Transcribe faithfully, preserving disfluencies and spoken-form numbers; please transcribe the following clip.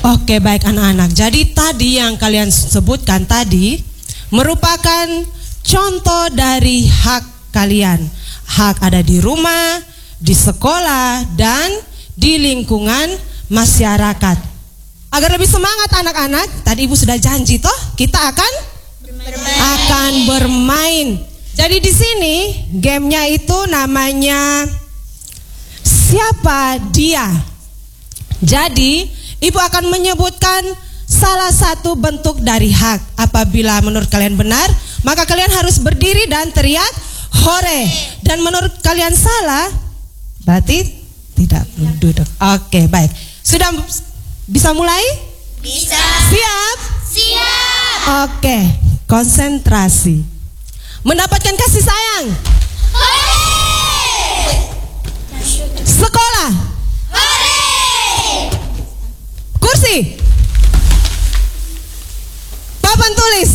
Oke, baik anak-anak. Jadi tadi yang kalian sebutkan tadi merupakan contoh dari hak kalian. Hak ada di rumah, di sekolah, dan di lingkungan masyarakat. Agar lebih semangat anak-anak, tadi ibu sudah janji toh kita akan bermain. akan bermain. Jadi di sini gamenya itu namanya siapa dia. Jadi ibu akan menyebutkan salah satu bentuk dari hak. Apabila menurut kalian benar, maka kalian harus berdiri dan teriak hore. Dan menurut kalian salah, berarti tidak duduk. Oke, baik. Sudah bisa mulai? Bisa. Siap? Siap. Oke, konsentrasi. Mendapatkan kasih sayang. Hore. Sekolah. Hore. Kursi. Papan tulis.